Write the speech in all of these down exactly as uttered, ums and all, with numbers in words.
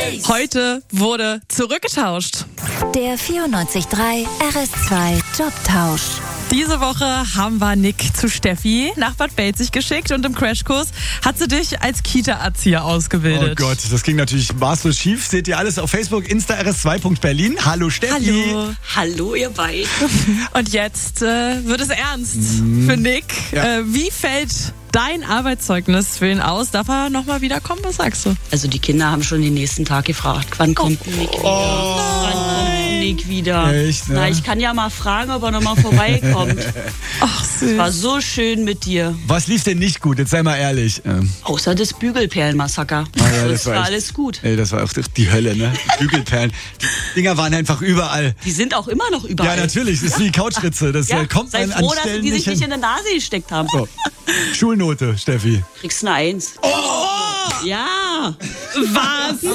Heute wurde zurückgetauscht. Der vierundneunzig Komma drei R S zwei Jobtausch. Diese Woche haben wir Nick zu Steffi nach Bad Belzig geschickt und im Crashkurs hat sie dich als Kita-Erzieher ausgebildet. Oh Gott, das ging natürlich maßlos schief. Seht ihr alles auf Facebook, Insta R S zwei Punkt Berlin. Hallo Steffi. Hallo. Hallo ihr beiden. Und jetzt äh, wird es ernst für Nick. Ja. Äh, wie fällt dein Arbeitszeugnis für ihn aus? Darf er nochmal wiederkommen? Was sagst du? Also die Kinder haben schon den nächsten Tag gefragt, wann kommt Nick wieder? Wann kommt Nick wieder? Echt, ne? Na, ich kann ja mal fragen, ob er nochmal vorbeikommt. Ach, süß. War so schön mit dir. Was lief denn nicht gut? Jetzt sei mal ehrlich. Ähm, Außer das Bügelperlenmassaker. ja, das das war war echt- alles gut. ey, das war auch die Hölle, ne? Bügelperlen. Die Dinger waren einfach überall. Die sind auch immer noch überall. Ja, natürlich. Das ist wie Couchritze. Das Ja, äh, kommt sei man an froh, dass sie Stellen die sich nicht nicht in hin. der Nase gesteckt haben. So. Schulnote, Steffi. Kriegst eine Eins. Oh! Ja. Was?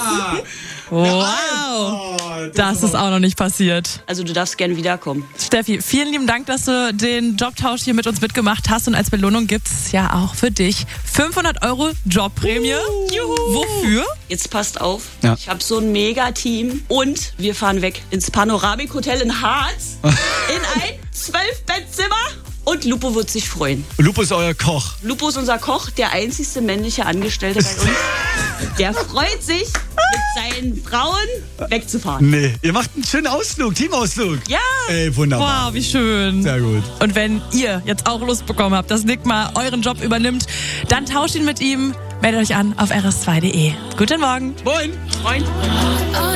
Wow. Das ist auch noch nicht passiert. Also du darfst gerne wiederkommen. Steffi, vielen lieben Dank, dass du den Jobtausch hier mit uns mitgemacht hast. Und als Belohnung gibt's ja auch für dich fünfhund Euro Jobprämie. Juhu. Wofür? Jetzt passt auf, Ja. ich habe so ein Mega-Team und wir fahren weg ins Panoramik-Hotel in Harz in ein zwölf-Bettzimmer und Lupo wird sich freuen. Lupo ist euer Koch. Lupo ist unser Koch, der einzigste männliche Angestellte bei uns. Der freut sich, mit seinen Frauen wegzufahren. Nee, ihr macht einen schönen Ausflug, Teamausflug. Ja. Ey, wunderbar. Wow, wie schön. Sehr gut. Und wenn ihr jetzt auch Lust bekommen habt, dass Nick mal euren Job übernimmt, dann tauscht ihn mit ihm. Meldet euch an auf r s zwei punkt d e. Guten Morgen. Moin. Freund.